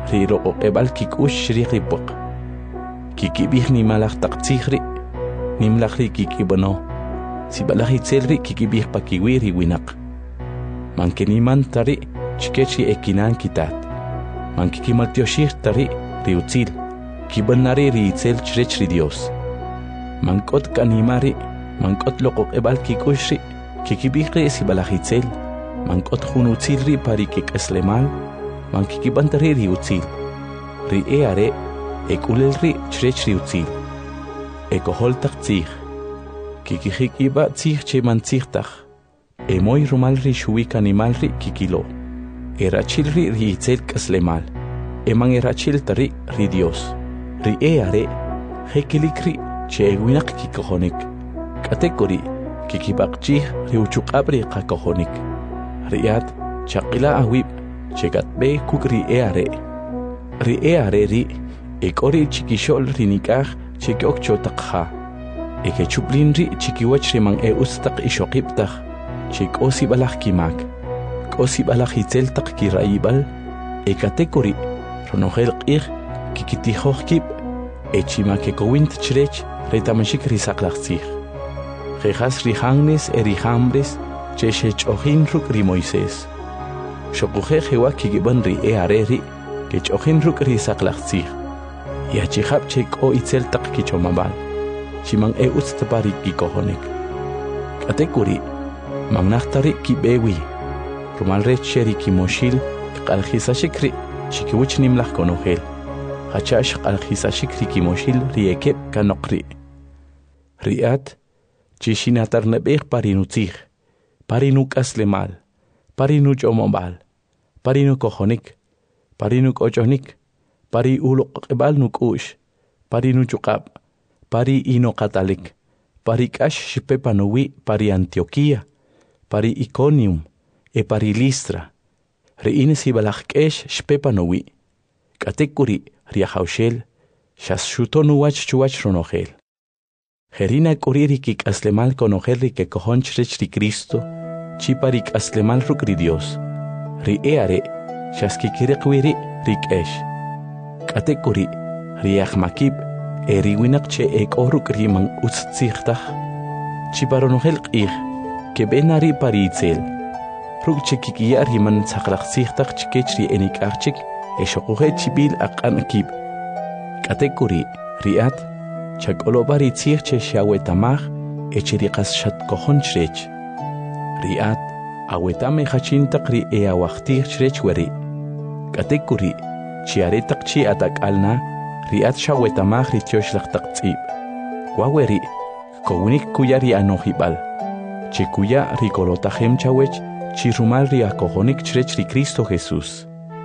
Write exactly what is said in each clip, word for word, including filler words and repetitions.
ri roqoqebal kikush ri ripuq. Kikibih ni malak taqtzihri, nimlakri kikibano. Si balahi tselri kikibih pakiwiri winak. Mankeniman tari chikechi ekinan kitat. Mankikimaltioshir tari riutzil. Kibanari ri itzel chrech ri Dios. Mankot kanimari, mankot loqoqebal kikushri, kikibihri si balahi tzel. Mankot hunutzilri pari kikeslemal, mankikibantari riutzil. Ri eare, ekulelri chrech riutzil. Ekoholtak tzih. Kikihikiba tzih che mantzihtak. Emoy rumalri shuik animalri kikilo. Erachilri ri itzel kaslemal. Eman erachil tari ri Dios. Ri eare, hekilikri che ewinak kikohonik. Katekori, kikibakchih ri uchuqabri kakohonik. Riat, chakila awib, che gatbe kuk ri eare. Ri eare ri, ekori chikishol rinikah che kyokcho takha. Eke chuplin ri chikiwach rimang e ustak ishokiptak. Che kosi balak kimak. Kosi balak hitzel tak kiraibal. Ekatekori, ronogel qir, kikitihohkip. Echima ke kowint chrech, retamashik risaklachzich. Jejas rihangnes e rihambres, che shech ohin ruk ri Moisés. Shokuje jewa kigiban ri eare ri, ke chohin ruk risaklachzich. Yachihab che ko itzel tak kichomabal. Chimang e ustapari kikohonik. Katekuri, magnachtari kibewi. Rumalre cheri kimoshil, kalhisashikri, chikiwich nimlach konohel. Hachash kalhisashikri kimoshil riekep kanokri. Riat, chishinatar nebeh parinutzich, parinuk aslemal, parinuch omobal, parinuk kohonik, parinuk ochonik, pari ulok ebal nuk ush, parinuchukab, pari ino katalik, pari kash shipepanowi, pari Antioquia, pari Iconium, e pari Listra, reines hibalachkesh shpepanowi, katekuri riahaushel, shashutonuwach chuwach ronogel. Jerina kuririkik aslemal konogel que kohonchrech ri Cristo, chiparik aslemal ruk ri Dios, ri eare, shaskikirikwiri rik esh. Katekuri riahmakib, eriwinak che ek oruk rimang utzichtach, chiparonogel qih, que benari paritzel, ruk chikikia riman tsaklachzichtach chikechri enik archik, eshokuhe chibil akanakib. Katekuri riat, chakolobari tzirche shawetamach, echirikas shatkohonchrech. Riat, awetame hachintak ri eawachtir chrech weri. Katekuri, chiaretak chi atak alna, riat shawetamach ri tioshlachtak tzib. Waweri, kounik kuya ri anohibal. Chikuya ri kolotahem chawech, chirumal ri akohonik chrech ri Cristo Jesús.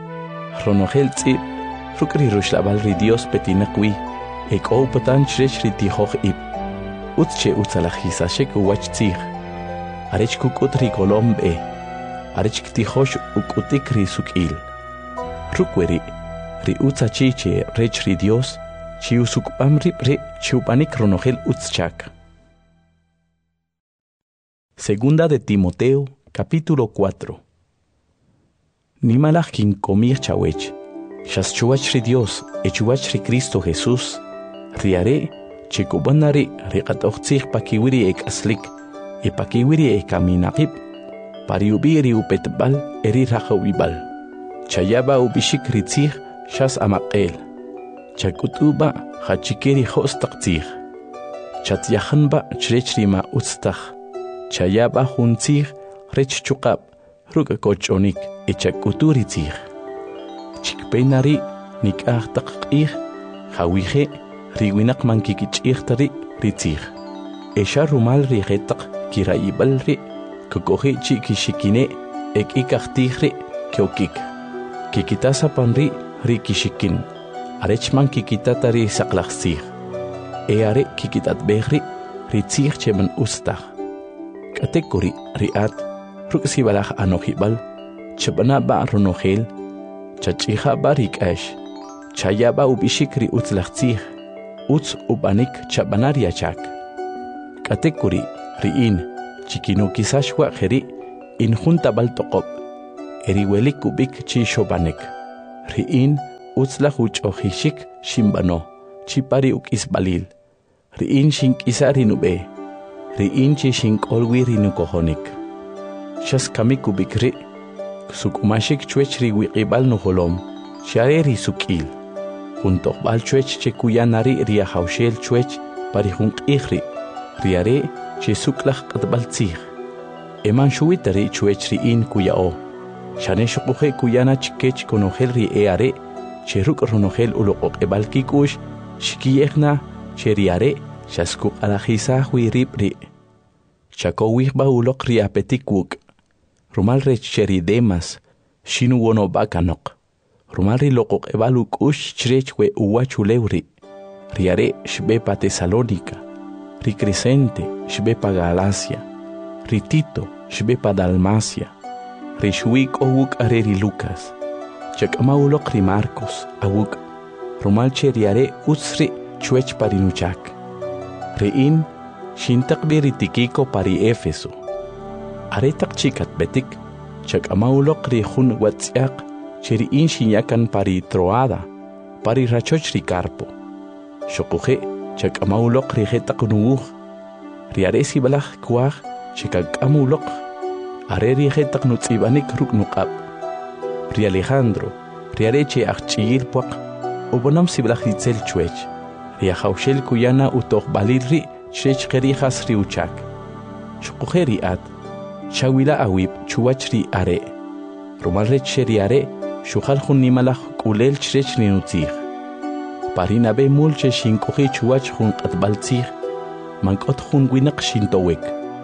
Ronogel tzib, rukri rushlabal ri Dios petinakwi. Ek opatan chrech ri tihoch ib. Utche utzalachizashek uwach tzig. Arech kukut ri kolombe. Arech ktihosh ukutik ri sukil. Rukweri, ri utzachiche rech ri Dios, chi usukpam rip re chupanik ronogel utzchak. Segunda de Timoteo, capítulo cuatro. Nimalach kin komir chawech. Shas chuwach ri Dios, e chuwach ri Cristo Jesús. Riare, chikubanari, riqatochtzich pakiwiri ek aslik, e pakiwiri ek kaminakip, pariubi ri upetbal, eri rachawibal. Chayaba ubishik ritzich, shas amaqel. Chakutuba, hachikeri hostaktzich. Chatyahanba, chrechrima utztach. Chayaba huntzich, rech chukab, rugakochonik, e chakuturitzich. Chikpenari, nikahtakich, hawije, riwinak mankikichichtari ritzich. Esha rumal rigetak kiraibalri, kukohi chikishikine, ek ikachtihri, kyokik. Kikitasa panri rikishikin, arechman kikitatari saklachsich. Eare kikitatbehri, ritzich cheman ustach. Katekuri riat, ruksibalach anohibal, chabana ba ronogel, chachiha barik ash, chayaba ubishikri utzlachzich. Utz ubanik chabanaria chak. Katekuri riin chikino kisashwa jeri in junta baltokop. Eriwelik ubik chi shobanek. Riin utzla huch'ojishik shimbano, chipari uk'isbalil. Ri'in shink'isa rinube, ri'in chi shink'olwi rinukojonik. Shas kamikubik ri, suk'umashik chwech riwiqibal nuholom, share risuk'il. Juntoqbal chwech che kuyanari riajawshel chwech pari junq'ijri, riare che suklaj q'atbal tzij. Eman shuwitari chwech ri'in kuyao. Shane shuquje kuyana chikech konojel ri eare, che ruk ronojel uloqoqebal kikush, shikiyejna che riare, shaskuk alajisa huirib ri. Chakowihba uloq ri apetik wuk. Rumal rech cheri demas, shinu wono bakanok. Rumal ri loqoqebal ukush chrech we uwachulewri. Riare shbepa Tesalónica. Ri Crescente shbepa Galacia. Ri Tito shbepa Dalmacia. Ri shuik owuk areri Lucas. Chakama uloq ri Marcos awuk. Rumal che riare utsri chwech parinuchak. Riin shintakbi ri Tikiko pari Éfeso. Aretak chikat betik, chakama uloq ri jun watsiak, cheri in shinyakan pari Troada, pari rachoch ri Carpo. Shokuje, chakama uloq ri jetak nuuj, riare si balaj kuaj, chakama uloq, are ri jetak nutzibanik ruk nukab. Ri Alejandro, riare che achchigil puak, ubonam si balaj ditzel chwech, ri ajawshel kuyana utoq balir ri, chech gerijas ri uchak. Shokuje ri at, Shawila awib chuwachri are. Rumalrech sheri are, shukhal jun nimalaj kulel chrech ninutzig. Parina be mulche shinkoji chuwach jun qatbaltzig, mankot jun winak shintowek.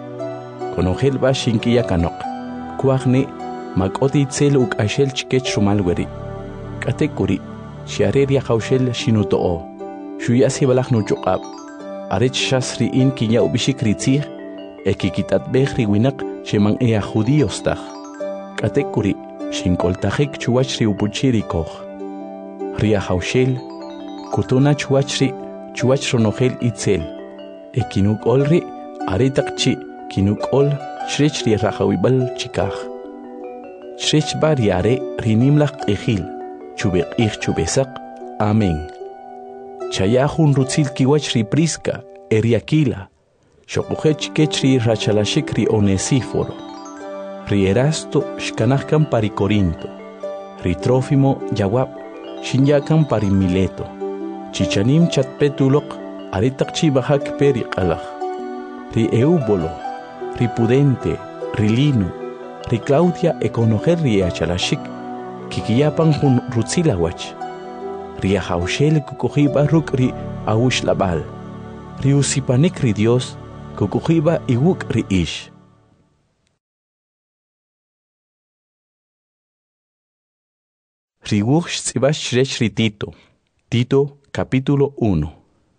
Konojel ba shinkiya kanok. Kuajne, makot itzel uk ashel chikech rumalweri. Katekuri, shiare riajawshel shinutoo. Shuyasi balaj nuchukab. Arech shasri in kinya ubishik ritzig, ekikitat bejri winak, Sheman ea judíos taj. Katekuri, shinkoltajik chuachri upuchiri koj. Ria haushel, kutuna chuachri, chuachronogel itzel. Ekinuk olri, aretakchi, kinuk ol, shrechri rajawibal chikaj. Shrech bariare, rinimlak ejil, chubek ij chubesak, amen. Chayahun rutzil kiwachri priska, eriakila. Shokujech kechri rachalashik ri Onesíforo. Ri Erasto shkanajkan pari Corinto. Ri Trófimo yawab shinyakan pari Mileto. Chichanim chatpetulok aritakchi bajak peri qalaj. Ri Eubolo, ri Pudente, ri Lino, ri Claudia econojer ri achalashik, kikiyapan jun rutzilawach. Ri ajawshel kukujiba ruk ri awushlabal. Ri usipanik ri Dios, kukujiba iwuk ri ish. Ri wuk tzibach shrech ri Tito. Tito capítulo uno.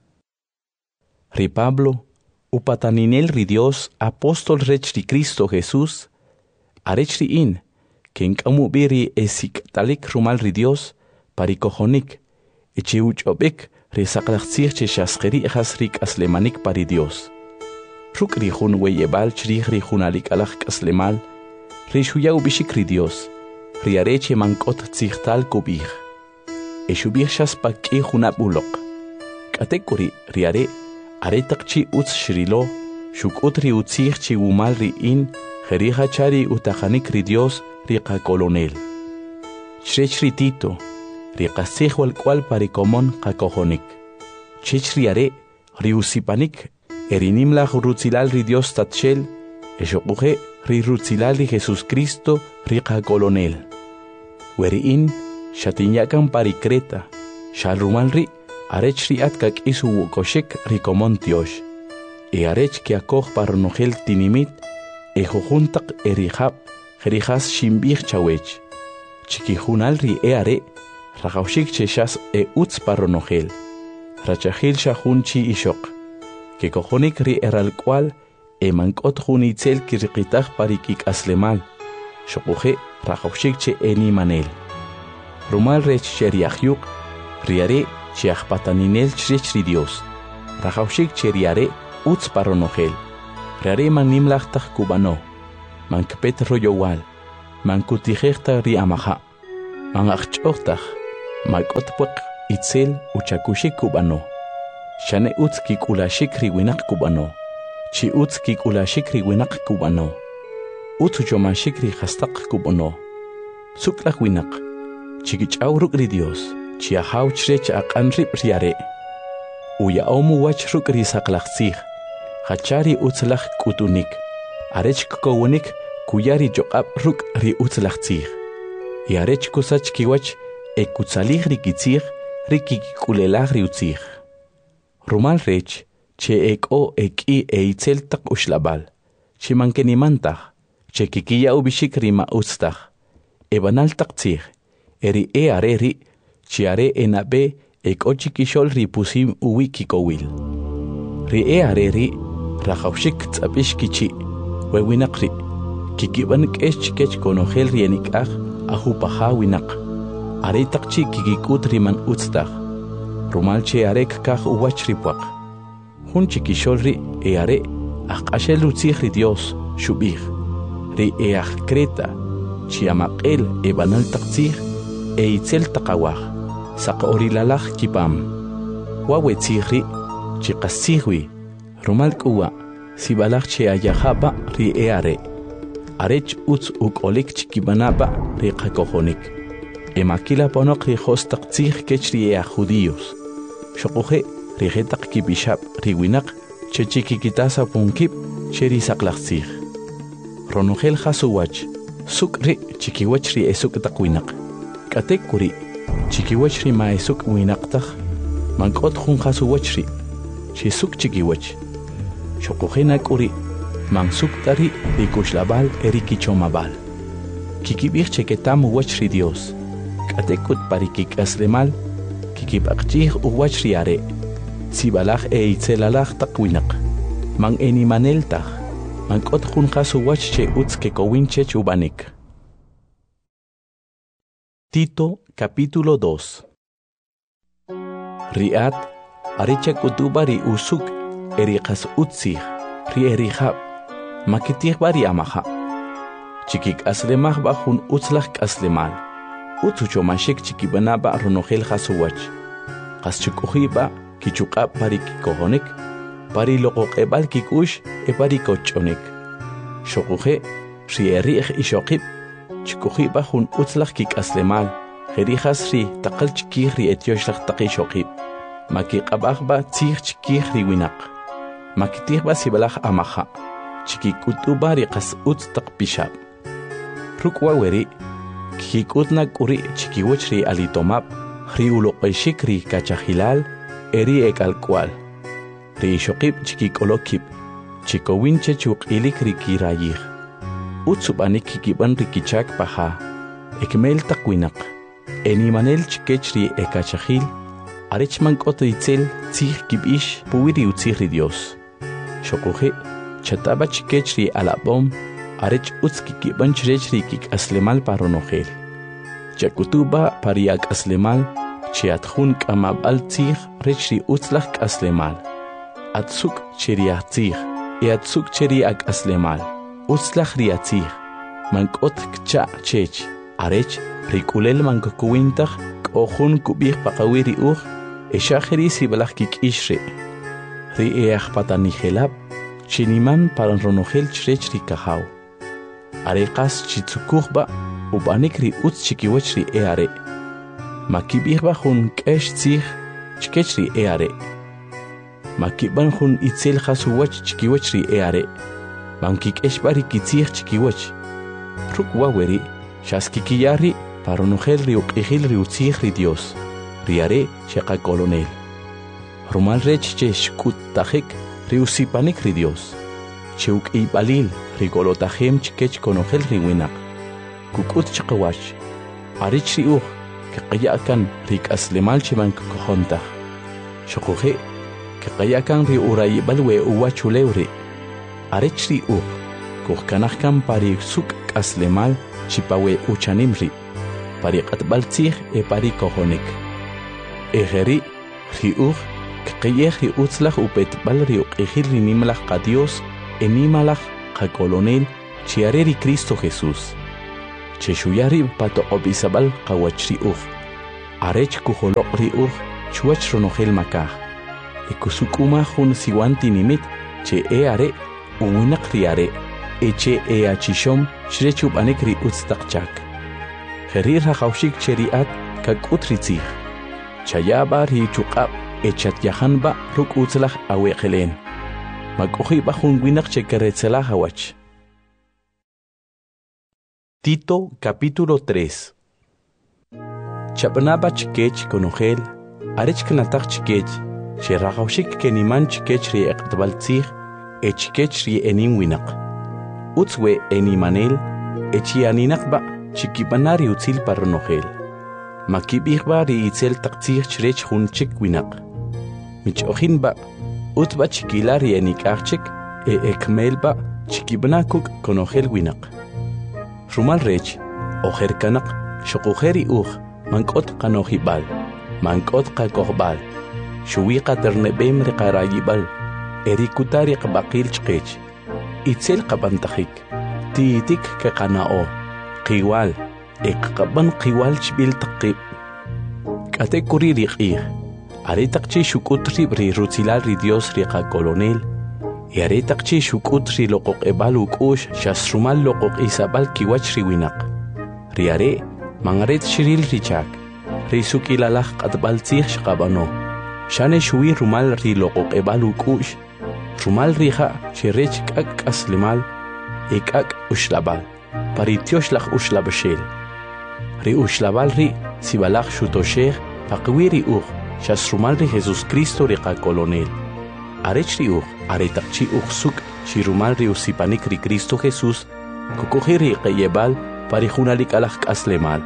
Ri Pablo, upataninel ri Dios, apóstol rech ri Cristo Jesús, arech ri in, ken kamu biri esik talik rumal ri Dios, parikojonik, eche uchobek, ri saklachtzir che shaskeri echas rik aslemanik pari Dios. Ruk ri jun weyebal chrij ri junalik alaj kaslemal, ri shuyau bishik ri Dios, ri areche mankot tzihtal kubij. Eshubij shaspaki junabulok. Katekuri ri are, aretakchi utz shrilo, shukut ri utzih chi umal ri in, jerija chari utajanik ri Dios, ri kolonel. Chrech ri Tito, ri qasij wal cual parikomon qakojonik. Chech ri are, ri usipanik, erinimlaj rutzilal ri Dios tatchel, eshokuje ri rutzilal ri Jesus Cristo ri qakolonel. Weriin, shatinyakan pari Creta, shalrumal ri, arech ri atkak isu wukoshek ri komon tiosh. E arech ki akoj paronogel tinimit, e jojuntak erijab, jerijas shimbij chawech. Chikijunal ri e are, rajawshik cheshas e utz paronogel. Rachajil shahun chi ishok. Que cojonik ri eral cual, e mankot junitzel kirqitaj parikik aslemal. Shokuje rajawshik che eni manel. Rumal rech sheriahyuk, riare chiachpataninel chrech ri Dios. Rajawshik cheriare utz paronogel. Riare manimlachtaj kubano. Mankpet royowal. Mankutijechta ri amaja. Mangachchoktaj. Mak'otpuq itzel uchakushik kubano. Shane utz kikulashik riwinak kubano. Chi utz kikulashik riwinak kubano. Utz uchomashik rihastaq kubano. Suklaq winak. Chikich'aw ruk' ri Dios. Chiahaw chrech aq'an rib' riare. Uya'omu wach ruk' risaqlaqsij. Hachari utzlaq k'utunik. Arech kukowunik kuyari joq'ab ruk' ri utzlaqsij. Y arech kusach kiwach ekutsalij rikitzij rikikik'ulelaj ri utzij. Rumal rech che ek'o ek'i eitzel taq uxlab'al. Chimankenimantaq che kikiya ubixik rima utztaj. Ebanal taq tzij. Eri e are ri chi are enabe ek'o chikixol ri pusim uwi kikowil. Ri e are ri rajawxik tz'ab'ix kichi. Wewinaq ri kikiban k'ex chikech konojel ri enik'aj ajupaja winaq. Are taq chi kikik'ut riman utztaj. Rumal che are kkaj uwach ripuaq. Jun chikixol ri e are ajq'axel utzij ri Dios xub'ij. Ri e aj Creta chi amaq'el ebanal taq tzij e itzel taq awaj saq orilalaj kipam. Wawe tzij ri chi qas tzij wi rumal k'uwa sibalaj che ayajaba ri e are. Arech utz uk'olik chikibanaba ri qakojonik. Emakila ponoq ri jostaq tzij kech ri e judíos. Xoquje ri jetaq kibishab ri winaq che chikikitasa punkib che ri saqlaq tzij. Ronojel jasuwach suk ri chikiwach ri esuk taq winaq. K'atek kuri chikiwach ri ma esuk winaqtaj mank'ot jun jasuwach ri chi suk chikiwach. Xoquje nak'uri mansuk tari ri kuxlab'al eri kichomab'al. Kikib'ij cheketam uwach ri Dios. K'atekut pari kik'aslemal kikib'aqchij uwach ri are. Sibalaj e itzelalaj taq winaq. Man enimanel taj. Mank'ot jun qas uwach che utz kekowin chech ubanik. Tito capítulo dos. Riat arecha kutuba ri usuk eri qas utzij ri eri jab. Makitij bari amaja. Chikik aslemaj ba jun utzlaj k'aslemal. Utz uchomashik chikibanaba ronojel jasuwach. Qas chukujiba kichuq'ab pari kikojonik. Pari loqoq'eb'al kik'ux e pari koch'onik. Xoquje ri erij ixoqib. Chikujiba jun utzlaj kik'aslemal. Jerijas ri taqal chikij ri etyoxlaj taq ixoqib. Makiq'ab'ajba tzij chikij ri winaq. Makitijba sibalaj amaja. Chikikutuba ri qas utz taq pixab. Ruk' waweri kikikutna k'uri chikiwach ri alitomab ri uloq'exik ri kachajilal eri ek'alk'wal. Ri ixoqib chikik'olokib chikowin chech uq'ilik ri kirayij. Utz ub'anik kikib'an ri kichak paja. Ekmel taq winaq. Enimanel chikech ri ekachajil arech mank'ot itzel tzij kib'ix puwi ri utzij ri Dios. Xoquje chataba chikech ri alab'om arech utz kikib'an chrech ri kik'aslemal pa ronojel. Chakutuba pari ak'aslemal chi atjun k'amab'al tzij rech ri utzlaj k'aslemal. Atzuk che ri atzij e atzuk che ri ak'aslemal. Utzlaj ri atzij mank'ot kcha' chech arech ri k'ulel mankukuwintaj k'o jun kub'ij paqawi ri uj e xajeri sibalaj kik'ix ri. Ri e ajpatanijelab chiniman para ronojel chrech ri kajaw. Are qas chitzukujba ub'anik ri utz chikiwach ri e are. Makib'ijba jun k'ex tzij chikech ri e are. Makib'an jun itzel jasuwach chikiwach ri e are. Mankik'exba ri kitzij chikiwach. Ruk' waweri xaskikiya ri pa ronojel ri uq'ijil ri utzij ri Dios. Ri are xeqa kolonel. Rumal rech che xk'uttajik ri usipanik ri Dios. Che uk'iybalil ri kolotajem chikech konojel ri winaq. Kuk'ut chaqawach. Arich ri uj kaqayakan ri k'aslemal che mankukojontaj. Xoquje kaqayakan ri urayib'al we uwachulew ri. Arech ri uj kujkanajkan pari suk k'aslemal chipawe uchanim ri. Pari q'atb'al tzij e pari kojonik. Ejeri ri uj kaqayej ri utzlaj upetb'al ri uq'ijil ri nimlaj qa Dios e nimalaj qa kolonel chi are ri Cristo Jesús. Che xuyari patoq'ob'isab'al qawach ri uj. arech kuholoq ri uj chuach ronogel makaj. E kusukuma hun siwanti nimit che e are uwinak ri are e che e achishom shrechub anek ri utstakchak. Gerir hajawshik cheriat kak utritzig. Chayaba ri chukab e chat yahanba ruk utzlach awekelen. Makuji bajun winak che keretzela hawach. Tito capítulo tres. Chapnaba chikech konogel, arech knatak chikech, che ragawshik keniman chikech ri eqtbaltzig, e chikech ri enim winak. Utzwe enimanel, e chianinakba chikipanari utzil parronogel. Makibigba ri itzel taktzig chrech hun chik winak. Mich ojinba, utba chikilari enikachik, e ekmelba chikibanakuk konogel winak. Rumal rech, ojer kanak, shokujeri uj, mankot kanojibal, mankot kakohbal, shuwiqa ternebem reqarayibal, erikutari qabaqil chqech, itzel qabantajik, tiitik keqanao, qiwal, eqqaban qiwal chbil taqib. Kate kuri riqih, aretaqchi shukutri ri rutzilal ri Dios riqa kolonel, y aretaqchi shukutri loqoq ebal ukush shasrumal loqoq isabal kiwach riwinak. Riare, mangaret shiril richak, ri sukilalaj qatbaltzig shqabano. Shane shui rumal ri loqoq ebal ukush, rumal rija shirech kak aslimal, ekak ushlabal, paritiosh laj ushlabashel. Ri ushlabal ri sibalaj shutosheg, paqwiri uj, shasrumal ri Jesus Cristo riqa kolonel. Arech ri uj, aretaqchi uj suk, shirumal ri usipanik ri Cristo Jesús, kukujiri qeyebal, parijunalik alaj aslemal.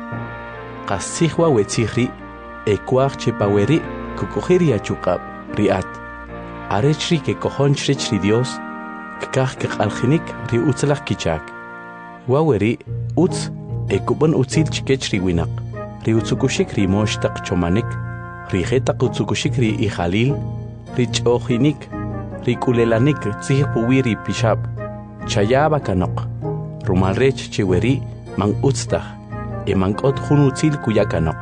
Qasihwa wetzihri, ekuaj chepaweri, kukujiri achukab, riat. Arech ri ke kohonchrech ri Dios, kkaj keqaljinik ri utzlaj kichak. Waweri, utz, ekuban utzil chikech ri winak, ri utzukushik ri moshtaq chomanik, ri jetaq utzukushik ri ijalil, ri ch'ojinik, ri kulelanik tzih puwiri pishab, chayaba kanok, rumalrech chiweri, man utztaj, e mankot jun utzil kuyakanok.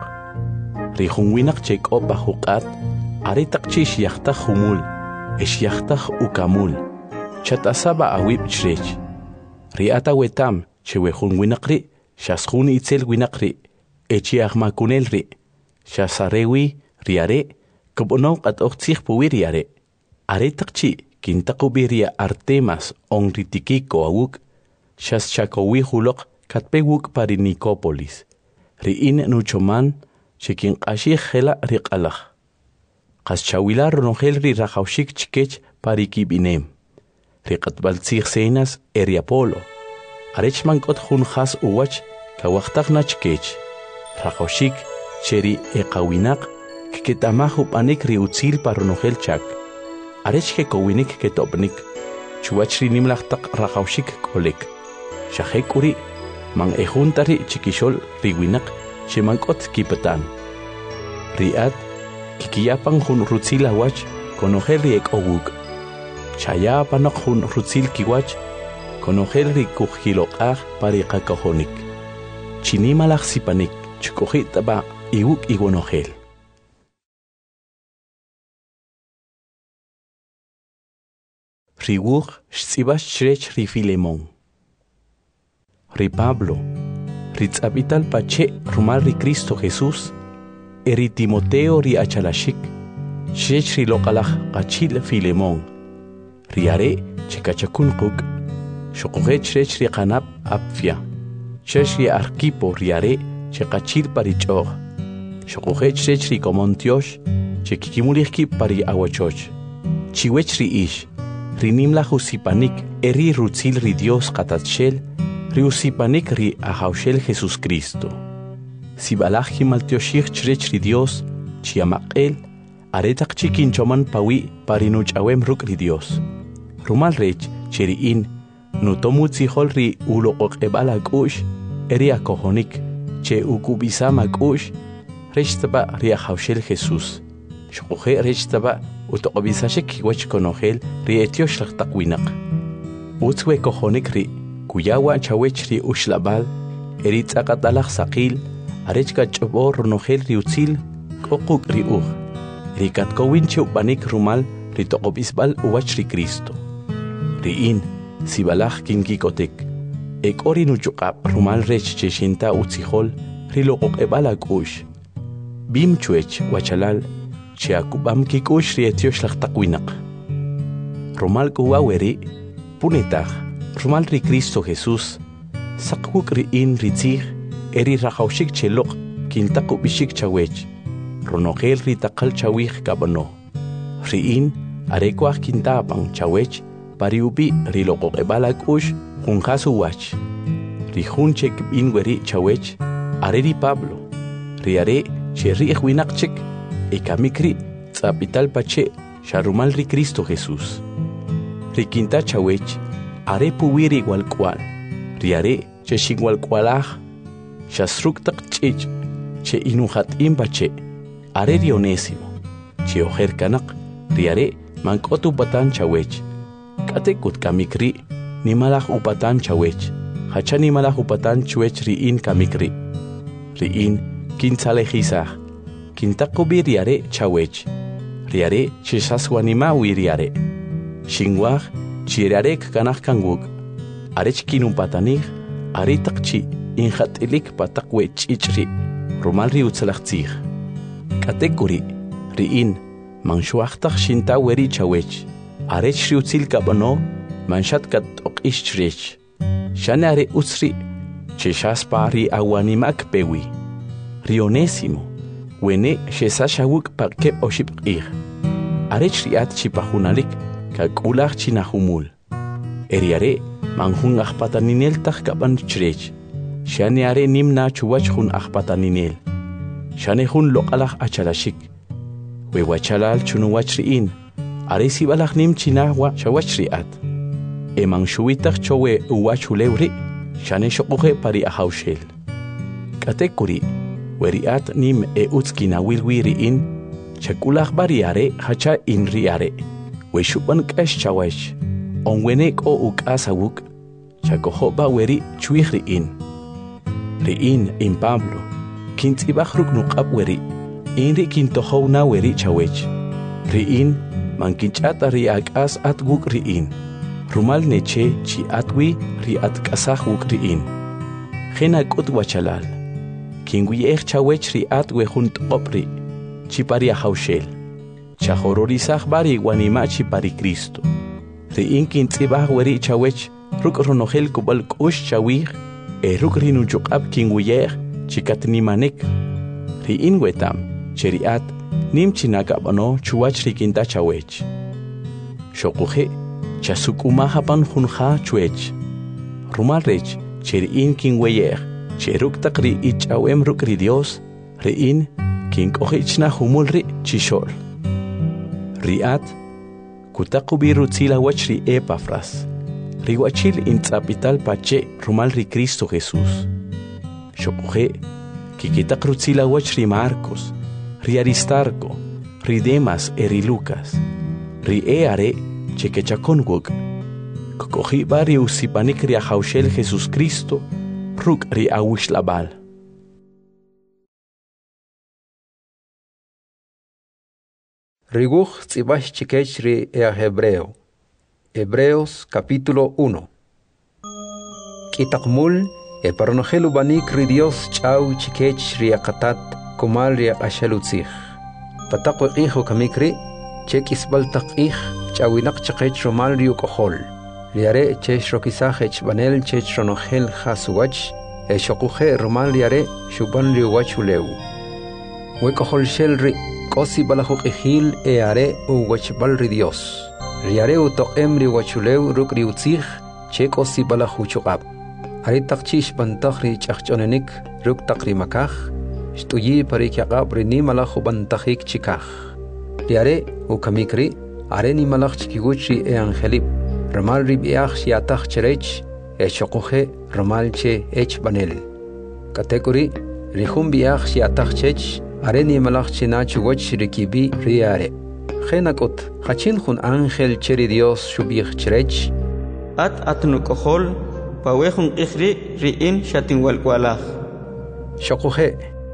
Ri junwinak chek'ob bajuqat, aretaqchi shiachtaj humul, e shiachtaj ukamul, chatasaba awib chrech. Ri ata wetam, chewe junwinak ri, shasjun itzel winak ri, e chiahmakunel ri, shasarewi riare, Kobono at oxig puwiri are. Aretaqchi, kintakubiria Artemas on ritikiko awuk, shas chakowi hulok katpewuk pari Nicopolis. Riin nuchoman, chikin qashi hela riqalaj. Qas chawilar ronogel ri rajawshik chikech pari kibinem. Riqatbaltzig senas eriapolo. Arech mankot hun khas uwach, kawaqtaqna chikech. Rajawshik, cheri eqawinak, que tamajo panik ri utzil parronogel chak. Arech ke kowinik ke topnik. Chuachri nimlachtak rajawshik kolek. Shahekuri, man ejuntari chikishol riwinak, shemankot kipatan. Riat, kikiyapang hun rutzil awach, konogel ri ek owuk. Chayapanok hun rutzil kiwach, konogel ri kujilokaj pari kakohonik. Chinimalaj sipanik, chukojitaba iwuk igonogel. Riwuj shtzibas chrech ri Filemon. Ri Pablo, ri tzabital pache rumal ri Cristo Jesús, eri Timoteo ri achalashik, chrech ri loqalaj qachil Filemon. Ri are chekachakun quk, shoqoje chrech ri qanab apfia, chrech ri Arquipo ri are chekachil pari ch'oj, shoqoje chrech ri Comontiosh, chekikimulihki pari awachoch, chiwech ri ish, rinim la usipanik eri rutzil ri Dios qatatshel, ri usipanik ri ahawshel Jesus Cristo. Si balaj himaltioshik chrech ri Dios, chiamaqel, aretaq chikin choman pawi parinuch awem ruk ri Dios. Rumal rech cheriin, nutomutzihol ri uloqoq ebala kush, eri akohonik, che ukubisama kush, rechtaba ri ahawshel Jesus. Shoqoje rechtaba utoqobisashek kiwach konogel ri etiosh laqtaqwinak. Utzwe kohonik ri, kuyawa chawech ri ushlabal, eri tzaqatalaj saqil, arechka ch'obo ronojel riutzil k'oquk riuj rikat kowinche upanik rumal ritoqob isbal uwach ri Cristo riin sibalaj kinkikotek ek'ori nuchuqab rumal rech cheshinta utzijol riloqoq ebala k'ush bim chuech wachalal che akubam kikush rietiosh laqtaqwinaq rumal kuwaweri punetaj rumal ri Cristo Jesús saqwuk riin ritzij eri rajawshik cheloq kintaqubishik chawech ronojel ritaqal chawij kabano riin arekwaj kintapang chawech pariubi riloqoq ebala k'ush junjasu wach rijun chek bin weri chawech areri Pablo riare che riij winaqchik ekamikri tzapital pache sharumal ri Cristo Jesús rikinta chawech are puwiri walkwal riare che shingwalkwalaj shasruktaq ch'ich che inuhat imbache are Dionésimo che ojer kanaq riare mank'otu patan chawech k'atekut kamikri nimalaj upatan chawech hacha nimalaj upatan chwech riin kamikri riin kintzalejisaj kintaqubi riare chawech riare chesaswanimawi riare xinwaj chirarek kanaj kanwuk arech kinumpatanij aritaqchi injat'ilik pataqwe ch'ichri rumal riutzalajtzij k'atekuri riin manxuajtaj xinta weri chawech arech riutzil kabano manshat kat'oq'ix chrech xane are utzri chexaspa ri awanimak pewi Dionésimo wene xesashawuk pakeb oxipq'ij arech riat chipajunalik kak'ulaj chinajumul eriare manjun ajpatanineltaj kaban chrech xane are nimna chuwach jun ajpataninel xane jun loq'alaj achalashik wewachalal chunuwach riin are sibalaj nim chinajwa xawach riat eman xuwitaj chowe uwach ulewri xane xoquje pari ajawxel k'atekuri weriat nim e utzkinawilwi riin chak'ulaj bariare hacha in riare wexupan k'ax chawech onwene k'o uk'asawuk chakojoba weri chwij riin riin in Pablo kintz'ibaj ruk' nuq'ab weri inri kintojowna weri chawech riin mankinch'ata ri ak'as at wuk riin rumal neche chi atwi ri atk'asaj wuk riin jena k'ut wachalal kinwiyej chawech ri at wejun t'oq'ob ri chipari ajawxel chajororisaj bari wanima chipari Cristo riin kintz'ibaj weri chawech ruk' ronojel kub'al k'ux chawij e ruk' rinuchuq'ab kinwiyej chikatnimanik riin wetam che riat nim chinak'ab'ano chuwach rikinta chawech xoquje chasuk'umajapan junja chwech rumal rech che riin kinweyej che ruk' taq ri ich'awem ruk' ri Dios riin kink'ojichna jumul ri chixo'l riat kutaqubi rutzila wach ri Epafras riwachil intz'apital pache rumal ri Cristo Jesús xoquje kikitaq rutzila wach ri Marcos ri Aristarco ri Demas e ri Lucas ri e are che kechakonwuk kokojiba ri usipanik ri ajawxel Jesús Cristo ruk' ri awixlabal Riguj tz'ibaj chikech ri e Hebreo Hebreos capítulo uno Kitaqmul e paronojel ubanik ri Dios ch'aw chikech ri aqatat kumal ri aqashalutzij pataq weq'ij ukamikri che k'isbal taq'ij ch'awinaq chaqech romal ri uk'ojol riare che xrokisaj echbanel che ronojel jasuwach e xoquje romal riare xuban ri uwach ulew wek'ojol xel ri k'osi balajuq'ijil e are uwachbal ri Dios riare utoq'em ri uwachulew ruk' ri utzij che k'osi balajuchuq'ab ari taq chi xbantaj ri ch'ajch'onenik ruk' taq ri makaj xt'uyi pari kyaq'ab ri nimalaj ubantajik chikaj riare ukamikri are nimalaj chikiwuch ri e angelib romal ri b'iaj xiataj cherech e xoquje romal che echbanel katekuri ri jun b'iaj xiataj chech are nimalaj china chuwach ri kibi riare jenak'ut jachin jun ángel che ri Dios xub'ij cherech at atnuk'ojol pawejun q'ij ri ri'in xatinwalk'walaj xoquje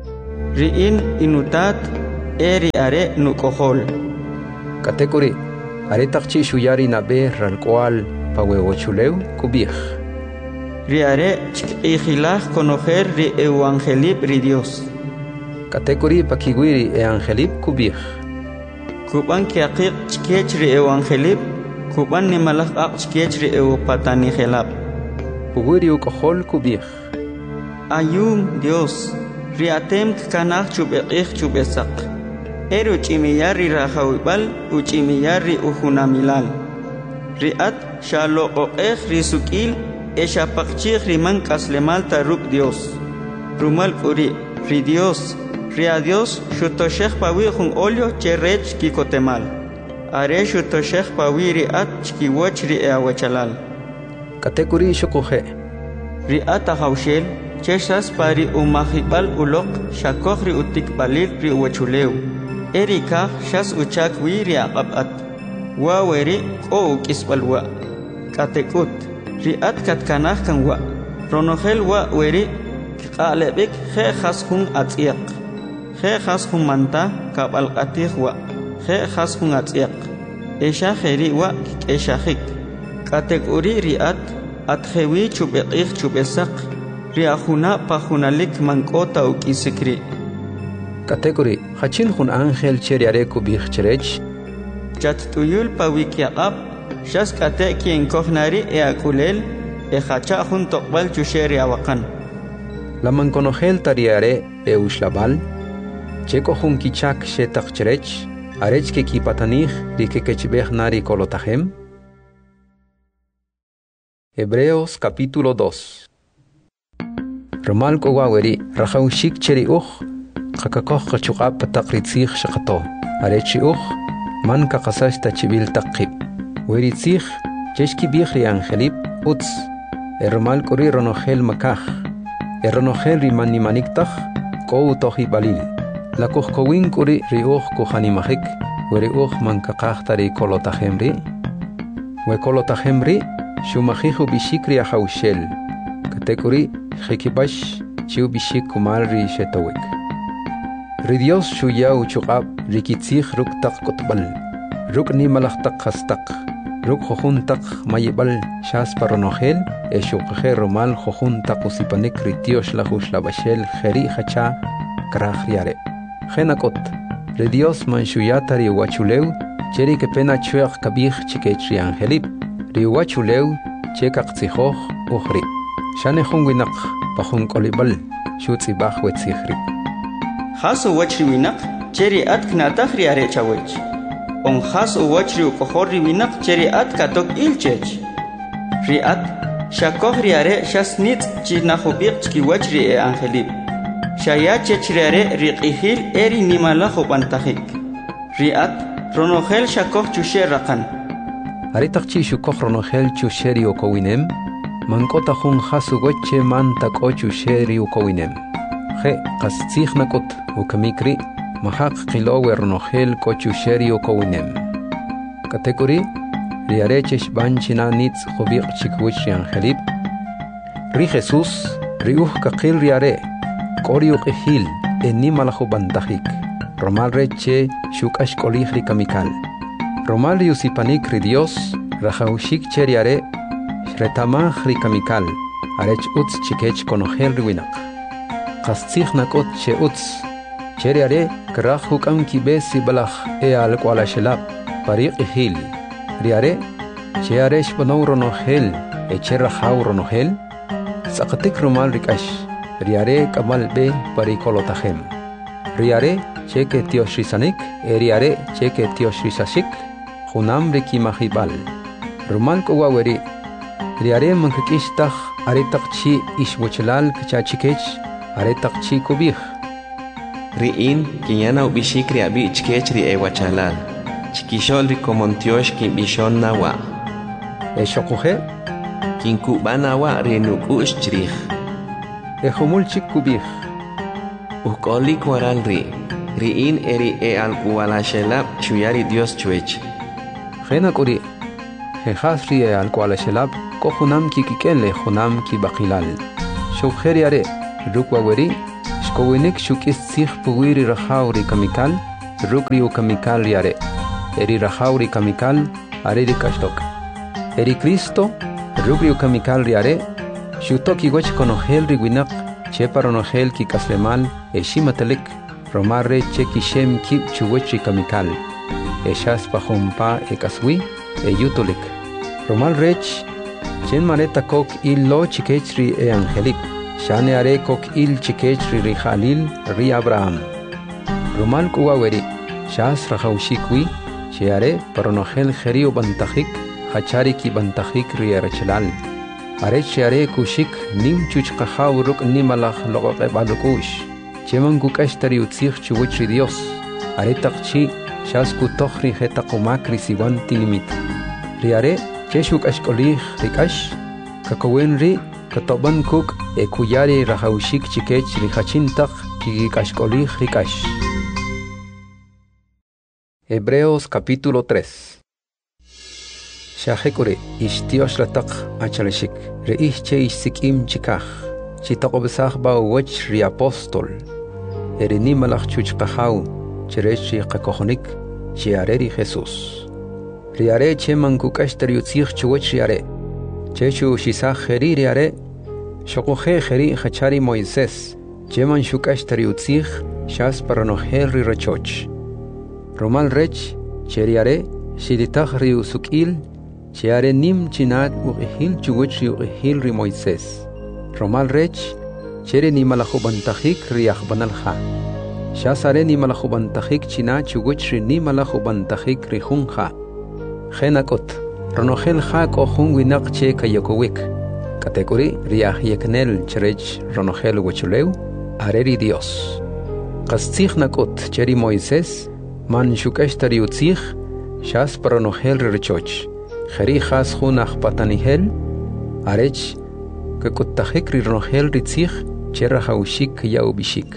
ri'in inutat eri are nukohol. Katekuri, are takchi shuyari nabe ralcual pawewochuleu kubij. Ri are chikijilaj conocer ri evangelip ri Dios. Katekuri pakiwiri e angelip kubij. Kuban kiaqiq chikech ri evangelip, kuban ni malak aq chikech ri eupatani gelap. Puguri ukohol kubij. Ayum Dios, ri atem kanach chubeqij chubesak. Eri uchimiyar ri rajawibal, uchimiyar ri ujunamilal. Ri at shalo oqej ri sukil, esha paqchij ri man kaslemal taruk Dios. Rumal kuri, ri Dios, ri a Dios, shutoshej pawi jun olio cherech kikotemal. Are shutoshej pawi ri at chkiwoch ri eawachalal. Katekuri shukoje. Ri at ahawshel, cheshas pari umahibal ulok, shakoj ri utikbalil ri uwachuleu. Erika shas uchak wi ri aqabat. Wa weri o ukisbalwa. Katekut, ri at katkanaj kan wa. Ronogel wa weri kqalebik je khashun atiq. Je khashun manta kabalqatij wa. Je khashun atiq. Esha kheri wa keshahik. Katekuri ri at atjewi chubeqij chubesak. Ri ajuna pajunalik mankota ukisikri. Katekuri, hachin jun ángel cheriare kubij cherech. Chat tuyul pawikiaqab, shas kate quien kohnari e akulel, e hacha jun tokbal chusheri awakan. La manconogel tariare e ushlabal, checo jun kichak shetak cherech, arech ke kipatanij di que kechbej nari kolotajem. Hebreos capítulo dos. Romal kowaweri, rajaushik cheri uj, Kakakoh kachuqap patakritzig shakato. Arechi uj, man kakasash tachibil takib. Weritzig, cheshki bihri angelip, utz. Ermal kuri ronogel makaj. Eronogel rimani maniktach, kou tohi balil. La kuhkowin kuri ri uj kuhanimahik, weri uj man kakahtari kolotahemri. We kolotahemri, shumajihu bishikri ahaushel. Katekuri, jikibash, chiu bishik kumalri shetawik. Ri Dios shuya uchuqab rikitzig ruk tak kotbal. Ruk ni malaktak hastak. Ruk jojuntak mayibal shas paronogel e shukje romal jojuntak usipanik ritios la huslabashel jeri hacha krajriare. Genakot. Ri Dios man shuyatari wachuleu cheri que pena chueq kabij chikechri angelip. Ri wachuleu chekak tzijoj ujri. Shane junwinak pajun kolibal shutzi baj wetzigri. Hasu wachri winak, cheri at knataj ri are chawech. On hasu wachri ukohor ri winak, cheri at katok ilchech. Ri at, shakoj ri are shas nitz chinajubiq chki wachri e angelip. Shaya chech ri are ri qihil eri nimalajo pantajik. Ri at, ronogel shakoj chushe rakan. Aritak chi shukoj ronogel chusheri okowinem, mankota jun hasu goche man tako chusheri okowinem. Je qastzig nakot ukamikri mahaq qilowe ronogel kochusheri okowinem. Katekuri riarechesh banchina nitz jobiq chikwich angelip. Ri Jesus ri uj kaqil riare kori uqihil enimalajo bantajik. Romal reche shukash kolij ri kamikal. Romal yusipanik ri Dios rajaushik cheriare shretamaj ri kamikal. Arech utz chikech konogel riwinak. Qastzig nakot che utz. Cheriare kraj hukam kibesi balaj e al kuala shelab. Pariq ihil. Riare cheare shbanow ronogel e cherrajau ronogel. Saqatik rumal rikash. Riare kamal be parikolotajem. Riare cheke tiosrisanik e riare cheke tiosrisashik. Junam rikimajibal. Rumal kowaweri. Riare mankakishtach aretak chi ishwochelal kachachikech. Aretak chi kubij. Riin kinyana ubishikri abi chkechri e wachalal. Chikishol ri komontiosh kin bishon nawa. E shokuje? Kin kubana wa renukush chrij. E humul chik kubij. Ukoli kwaral ri. Riin eri e al kualashelab shuyari Dios chuech. Gena kuri. Jehasri e al kualashelab kohunam ki kikele hunam ki bakilal. Shukjeri are. Rukwaweri Kakowinik shukis tsih puwiri rahauri kamikal, rukri u kamikal riare. Eri rahauri kamikal, areri kashtok. Eri Cristo, rukri u kamikal riare, shutoki wach konohel riwinak, cheparonohel ki kaslemal, eshimatelik, romarre cheki shem kip chuwachri kamikal. Eshas pahompa ekaswi, eyutolik. Romal rech, chen mareta kok illo chikechri e angelik. Shane are kok il chikechri ri Khalil ri Abraham. Romal kuwaweri, shas rahaushikwi, sheare paronogel gerio bantahik, hachari ki bantahik ri archelal. Are sheare kushik nim chuch kahawruk nimalach logoke balukush. Cheman kukashtari utzich chuwachri Dios. Are takchi shas kutochri hetakumakri siwanti limit. Riare cheshuk ashkolih rikash, kakawen ri Katoban kuk e kuyari rahaushik chikech rihachintak kikashkolih rikash. Hebreos capítulo tres. Shahekure ishtiosh latak achaleshik reich che isikim chikach chitaqobesach ba wach ri apostol erini malach chuchqahau cherechi qakohonik chiareri Jesus riare che mankukashtari utzich chuwach riare chechu shisach heri riare shokohe heri hachari Moisés cheman shukashtari utzich shas paranohel ri rachoch romal rech cheriare shilitach ri usukil chiare nim chinat uqihil chuwach ri uqihil ri Moisés romal rech chere ni malahubantahik ri akhbanalha shasare ni malahubantahik china chuwach ri ni malahubantahik ri hunha Genakot, Ronogel Hak o Hunwinak che Kayokowik, Category Riah Yeknel Cherech Ronogel Wachuleu, Areri Dios. Castich Nakot, Cheri Moises, Man Shukeshtari Utzich, Shas Paronogel Rechoch, Heri Has Hunach Patanihel, Arech, Kakutahekri Ronogel Ritzich, Chera Haushik Yaubishik.